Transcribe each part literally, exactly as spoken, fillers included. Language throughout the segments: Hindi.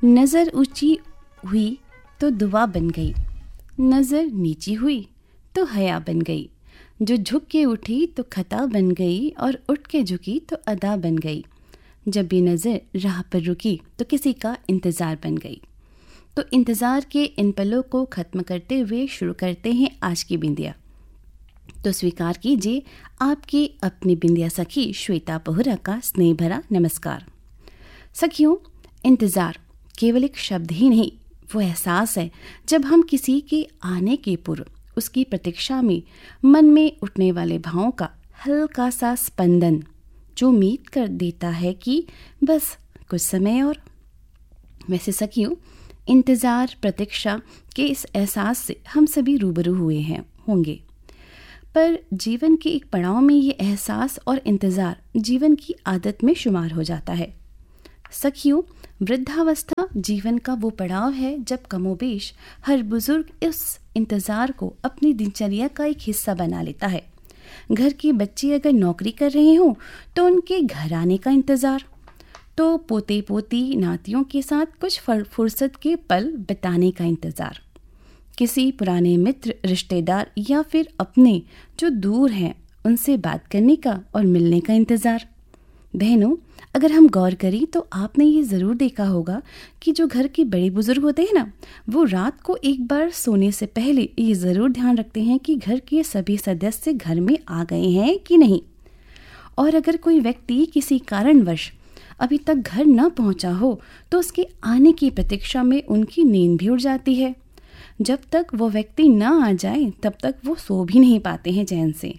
नज़र ऊंची हुई तो दुआ बन गई, नज़र नीची हुई तो हया बन गई, जो झुक के उठी तो खता बन गई और उठ के झुकी तो अदा बन गई। जब भी नज़र राह पर रुकी तो किसी का इंतज़ार बन गई। तो इंतज़ार के इन पलों को ख़त्म करते हुए शुरू करते हैं आज की बिंदिया। तो स्वीकार कीजिए आपकी अपनी बिंदिया सखी श्वेता पोहरा का स्नेह भरा नमस्कार। सखियों, इंतज़ार केवल एक शब्द ही नहीं, वो एहसास है जब हम किसी के आने के पूर्व उसकी प्रतीक्षा में मन में उठने वाले भावों का हल्का सा स्पंदन जो उम्मीद कर देता है कि बस कुछ समय और। वैसे सखियों, इंतज़ार प्रतीक्षा के इस एहसास से हम सभी रूबरू हुए हैं होंगे, पर जीवन के एक पड़ाव में ये एहसास और इंतज़ार जीवन की आदत में शुमार हो जाता है। सखियों, वृद्धावस्था जीवन का वो पड़ाव है जब कमोबेश हर बुजुर्ग इस इंतज़ार को अपनी दिनचर्या का एक हिस्सा बना लेता है। घर के बच्चे अगर नौकरी कर रहे हों तो उनके घर आने का इंतज़ार, तो पोते पोती नातियों के साथ कुछ फुर्सत के पल बिताने का इंतज़ार, किसी पुराने मित्र रिश्तेदार या फिर अपने जो दूर हैं उनसे बात करने का और मिलने का इंतज़ार। बहनों, अगर हम गौर करें तो आपने ये ज़रूर देखा होगा कि जो घर के बड़े बुजुर्ग होते हैं ना, वो रात को एक बार सोने से पहले ये ज़रूर ध्यान रखते हैं कि घर के सभी सदस्य घर में आ गए हैं कि नहीं। और अगर कोई व्यक्ति किसी कारणवश अभी तक घर न पहुंचा हो तो उसके आने की प्रतीक्षा में उनकी नींद भी उड़ जाती है। जब तक वो व्यक्ति न आ जाए तब तक वो सो भी नहीं पाते हैं चैन से।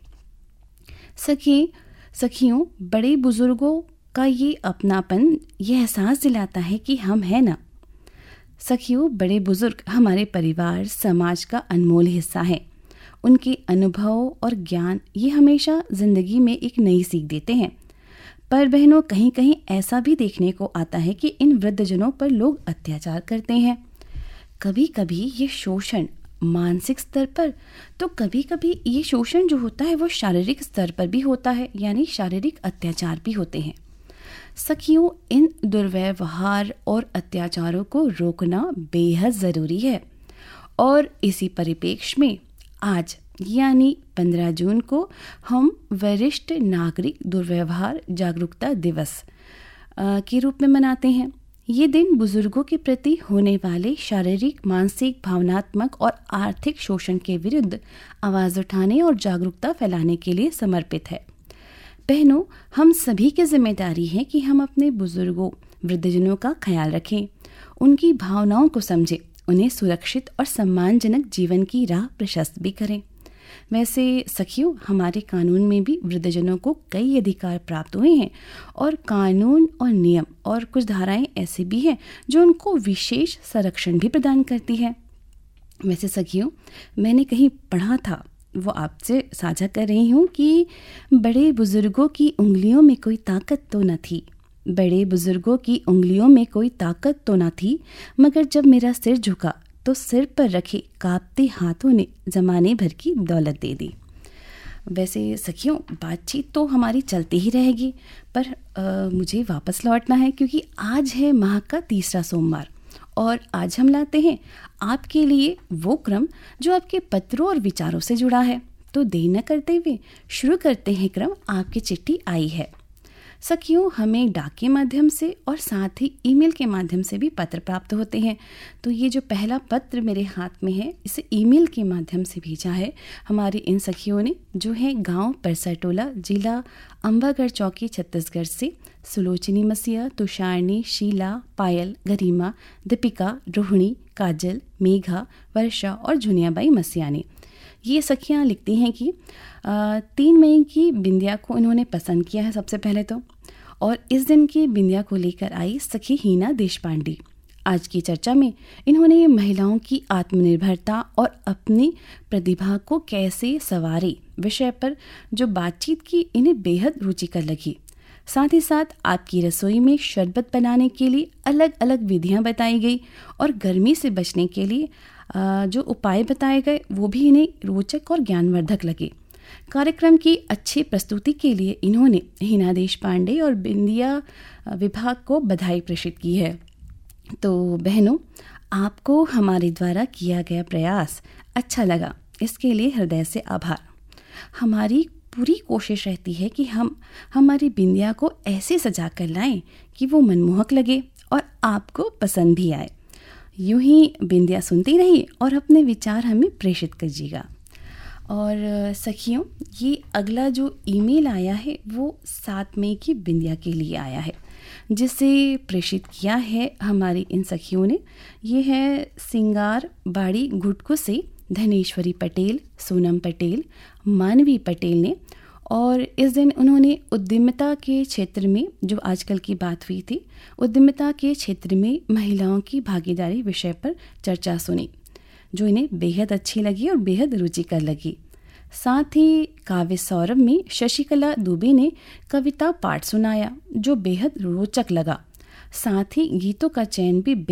सखी सखियों, बड़े बुजुर्गों का ये अपनापन ये एहसास दिलाता है कि हम हैं ना। सखियों, बड़े बुजुर्ग हमारे परिवार समाज का अनमोल हिस्सा है। उनके अनुभव और ज्ञान ये हमेशा ज़िंदगी में एक नई सीख देते हैं। पर बहनों, कहीं कहीं ऐसा भी देखने को आता है कि इन वृद्धजनों पर लोग अत्याचार करते हैं। कभी कभी ये शोषण मानसिक स्तर पर, तो कभी कभी ये शोषण जो होता है वो शारीरिक स्तर पर भी होता है, यानी शारीरिक अत्याचार भी होते हैं। सखियों, इन दुर्व्यवहार और अत्याचारों को रोकना बेहद ज़रूरी है। और इसी परिप्रेक्ष्य में आज यानी पंद्रह जून को हम वरिष्ठ नागरिक दुर्व्यवहार जागरूकता दिवस के रूप में मनाते हैं। ये दिन बुजुर्गों के प्रति होने वाले शारीरिक, मानसिक, भावनात्मक और आर्थिक शोषण के विरुद्ध आवाज़ उठाने और जागरूकता फैलाने के लिए समर्पित है। बहनों, हम सभी की जिम्मेदारी है कि हम अपने बुजुर्गों, वृद्धजनों का ख्याल रखें, उनकी भावनाओं को समझें, उन्हें सुरक्षित और सम्मानजनक जीवन की राह प्रशस्त भी करें। वैसे सखियों, हमारे कानून में भी वृद्धजनों को कई अधिकार प्राप्त हुए हैं और कानून और नियम और कुछ धाराएं ऐसी भी हैं जो उनको विशेष संरक्षण भी प्रदान करती है। वैसे सखियों, मैंने कहीं पढ़ा था, वो आपसे साझा कर रही हूँ कि बड़े बुजुर्गों की उंगलियों में कोई ताकत तो न थी, बड़े बुजुर्गों की उंगलियों में कोई ताकत तो न थी, मगर जब मेरा सिर झुका तो सिर पर रखे कांपते हाथों ने जमाने भर की दौलत दे दी। वैसे सखियों, बातचीत तो हमारी चलती ही रहेगी, पर आ, मुझे वापस लौटना है क्योंकि आज है माह का तीसरा सोमवार और आज हम लाते हैं आपके लिए वो क्रम जो आपके पत्रों और विचारों से जुड़ा है। तो देर न करते हुए शुरू करते हैं क्रम आपकी चिट्ठी आई है। सखियों, हमें डाक के माध्यम से और साथ ही ईमेल के माध्यम से भी पत्र प्राप्त होते हैं। तो ये जो पहला पत्र मेरे हाथ में है, इसे ईमेल के माध्यम से भेजा है हमारी इन सखियों ने, जो है गांव परसरटोला, जिला अम्बागढ़ चौकी, छत्तीसगढ़ से सुलोचनी मसीहा, तुषारनी, शीला, पायल, गरिमा, दीपिका, रोहिणी, काजल, मेघा, वर्षा और झुनियाबाई मसीहा ने। ये सखियाँ लिखती हैं कि तीन मई की बिंदिया को इन्होंने पसंद किया है सबसे पहले तो, और इस दिन की बिंदिया को लेकर आई सखी हीना देशपांडे। आज की चर्चा में इन्होंने महिलाओं की आत्मनिर्भरता और अपनी प्रतिभा को कैसे संवारे विषय पर जो बातचीत की इन्हें बेहद रुचिकर लगी। साथ ही साथ आपकी रसोई में शरबत बनाने के लिए अलग अलग विधियां बताई गई और गर्मी से बचने के लिए जो उपाय बताए गए वो भी इन्हें रोचक और ज्ञानवर्धक लगे। कार्यक्रम की अच्छी प्रस्तुति के लिए इन्होंने हीना देशपांडे और बिंदिया विभाग को बधाई प्रेषित की है। तो बहनों, आपको हमारे द्वारा किया गया प्रयास अच्छा लगा, इसके लिए हृदय से आभार। हमारी पूरी कोशिश रहती है कि हम हमारी बिंदिया को ऐसे सजा कर लाएं कि वो मनमोहक लगे और आपको पसंद भी आए। यूं ही बिंदिया सुनती रहिए और अपने विचार हमें प्रेषित कीजिएगा। और सखियों, ये अगला जो ईमेल आया है वो सात मई की बिंदिया के लिए आया है, जिसे प्रेषित किया है हमारी इन सखियों ने। ये है सिंगार बाड़ी घुटको से धनेश्वरी पटेल, सोनम पटेल, मानवी पटेल ने। और इस दिन उन्होंने उद्यमिता के क्षेत्र में, जो आजकल की बात हुई थी, उद्यमिता के क्षेत्र में महिलाओं की भागीदारी विषय पर चर्चा सुनी, जो इन्हें बेहद अच्छी लगी और बेहद रुचिकर लगी। साथ ही काव्य सौरभ में शशिकला दुबे ने कविता पाठ सुनाया, जो बेहद रोचक लगा। साथ ही गीतों का चयन भी